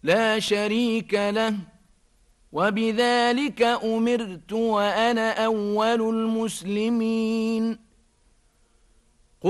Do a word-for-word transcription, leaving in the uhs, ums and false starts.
لا شريك له، وبذلك أمرت وأنا أول المسلمين.